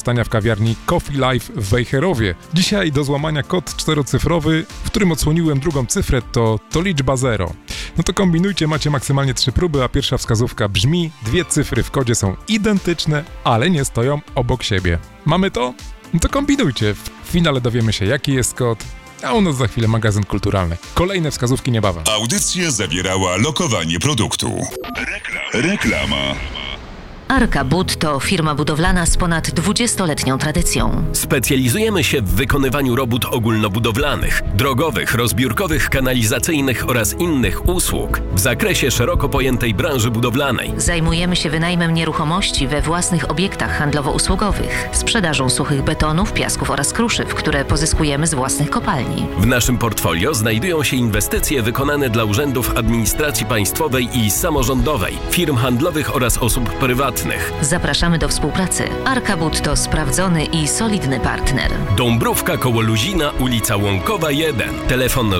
korzystania w kawiarni Coffee Life w Wejherowie. Dzisiaj do złamania kod 4-cyfrowy, w którym odsłoniłem drugą cyfrę, to liczba 0. No to kombinujcie, macie maksymalnie 3 próby, a pierwsza wskazówka brzmi: 2 cyfry w kodzie są identyczne, ale nie stoją obok siebie. Mamy to? No to kombinujcie. W finale dowiemy się, jaki jest kod, a u nas za chwilę magazyn kulturalny. Kolejne wskazówki niebawem. Audycja zawierała lokowanie produktu. Reklama. Arka Bud to firma budowlana z ponad 20-letnią tradycją. Specjalizujemy się w wykonywaniu robót ogólnobudowlanych, drogowych, rozbiórkowych, kanalizacyjnych oraz innych usług w zakresie szeroko pojętej branży budowlanej. Zajmujemy się wynajmem nieruchomości we własnych obiektach handlowo-usługowych, sprzedażą suchych betonów, piasków oraz kruszyw, które pozyskujemy z własnych kopalni. W naszym portfolio znajdują się inwestycje wykonane dla urzędów administracji państwowej i samorządowej, firm handlowych oraz osób prywatnych. Zapraszamy do współpracy. Arka Bud to sprawdzony i solidny partner. Dąbrówka koło Luzina, ulica Łąkowa 1. Telefon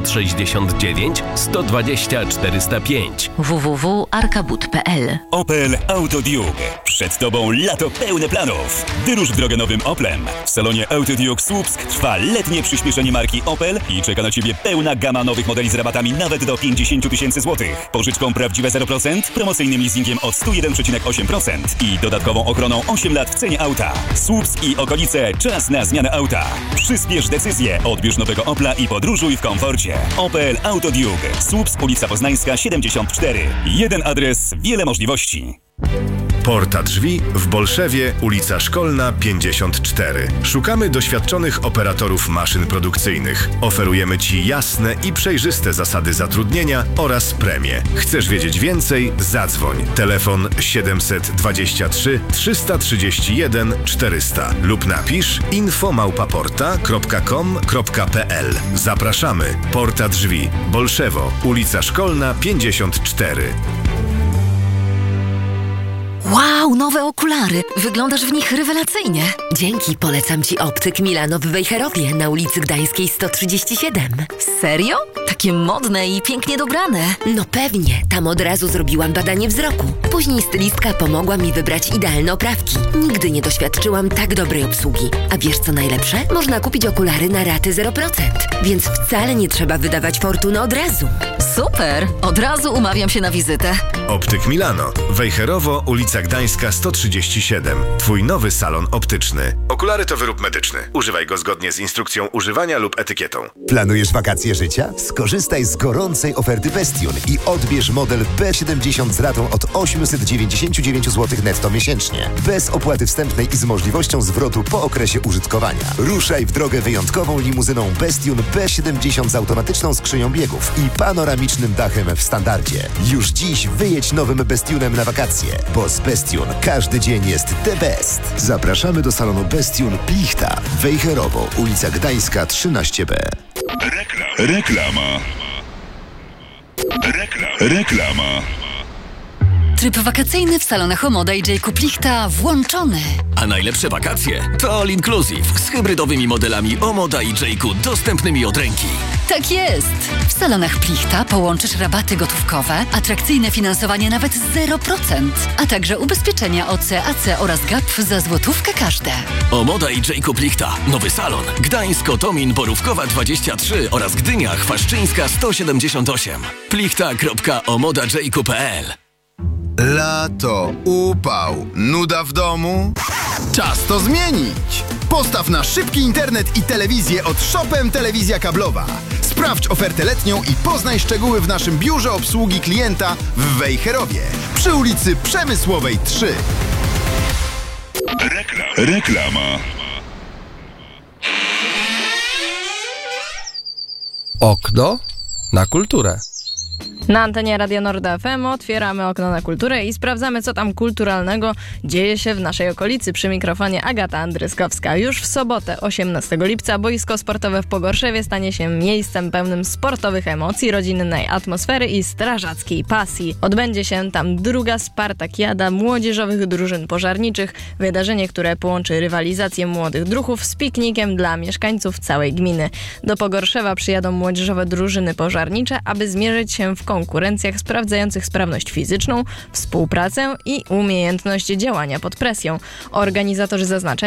669 120 405. www.arkabud.pl. Opel Autoduke. Przed Tobą lato pełne planów. Wyrusz w drogę nowym Oplem. W salonie Autoduke Słupsk trwa letnie przyspieszenie marki Opel i czeka na Ciebie pełna gama nowych modeli z rabatami nawet do 50 tysięcy złotych. Pożyczką prawdziwe 0%, promocyjnym leasingiem od 101,8% i dodatkową ochroną 8 lat w cenie auta. Słupsk i okolice, czas na zmianę auta. Przyspiesz decyzję, odbierz nowego Opla i podróżuj w komforcie. Opel Autoduke. Słupsk, ulica Poznańska 74. Jeden adres, wiele możliwości. Porta Drzwi w Bolszewie, ulica Szkolna 54. Szukamy doświadczonych operatorów maszyn produkcyjnych. Oferujemy Ci jasne i przejrzyste zasady zatrudnienia oraz premie. Chcesz wiedzieć więcej? Zadzwoń. Telefon 723 331 400 lub napisz info@porta.com.pl. Zapraszamy. Porta Drzwi, Bolszewo, ulica Szkolna 54. Wow, nowe okulary! Wyglądasz w nich rewelacyjnie. Dzięki, polecam Ci Optyk Milano w Wejherowie na ulicy Gdańskiej 137. Serio? Takie modne i pięknie dobrane. No pewnie, tam od razu zrobiłam badanie wzroku. Później stylistka pomogła mi wybrać idealne oprawki. Nigdy nie doświadczyłam tak dobrej obsługi. A wiesz co najlepsze? Można kupić okulary na raty 0%, więc wcale nie trzeba wydawać fortuny od razu. Super! Od razu umawiam się na wizytę. Optyk Milano, Wejherowo, ulica Gdańska 137. Twój nowy salon optyczny. Okulary to wyrób medyczny. Używaj go zgodnie z instrukcją używania lub etykietą. Planujesz wakacje życia? Skorzystaj z gorącej oferty Bestion i odbierz model B70 z ratą od 899 zł netto miesięcznie. Bez opłaty wstępnej i z możliwością zwrotu po okresie użytkowania. Ruszaj w drogę wyjątkową limuzyną Bestion B70 z automatyczną skrzynią biegów i panoramicznym dachem w standardzie. Już dziś wyjedź nowym Bestionem na wakacje, bo z Bestion każdy dzień jest the best. Zapraszamy do salonu Bestion Plichta, Wejherowo, ulica Gdańska 13B. Reklama. Tryb wakacyjny w salonach Omoda i J. Plichta włączony. A najlepsze wakacje to All Inclusive z hybrydowymi modelami Omoda i J. dostępnymi od ręki. Tak jest! W salonach Plichta połączysz rabaty gotówkowe, atrakcyjne finansowanie nawet z 0%, a także ubezpieczenia OC, AC oraz GAP za złotówkę każde. Omoda i J. Plichta. Nowy salon. Gdańsk, Otomin, Borówkowa 23 oraz Gdynia, Chwaszczyńska 178. plichta.omodajku.pl. Lato, upał, nuda w domu? Czas to zmienić! Postaw na szybki internet i telewizję od Shopem Telewizja Kablowa. Sprawdź ofertę letnią i poznaj szczegóły w naszym biurze obsługi klienta w Wejherowie przy ulicy Przemysłowej 3. Reklama. Okno na kulturę. Na antenie Radia Nord FM otwieramy okno na kulturę i sprawdzamy, co tam kulturalnego dzieje się w naszej okolicy. Przy mikrofonie Agata Andryskowska. Już w sobotę, 18 lipca, boisko sportowe w Pogorszewie stanie się miejscem pełnym sportowych emocji, rodzinnej atmosfery i strażackiej pasji. Odbędzie się tam druga Spartakiada młodzieżowych drużyn pożarniczych. Wydarzenie, które połączy rywalizację młodych druhów z piknikiem dla mieszkańców całej gminy. Do Pogorszewa przyjadą młodzieżowe drużyny pożarnicze, aby zmierzyć się w konkurencjach sprawdzających sprawność fizyczną, współpracę i umiejętność działania pod presją. Organizatorzy zaznaczają,